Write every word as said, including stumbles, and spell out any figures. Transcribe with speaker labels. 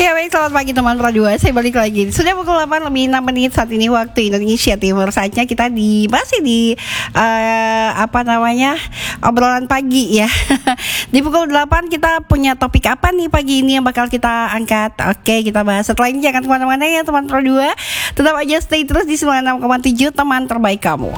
Speaker 1: Ya baik, selamat pagi teman Pro dua. Saya balik lagi. Sudah pukul delapan lebih enam menit saat ini waktu Indonesia Timur. Saatnya kita di masih di uh, apa namanya? obrolan pagi ya. Di pukul delapan kita punya topik apa nih pagi ini yang bakal kita angkat? Oke, kita bahas. Setelah ini jangan kemana-mana ya teman Pro dua. Tetap aja stay terus di sembilan puluh enam koma tujuh teman terbaik kamu.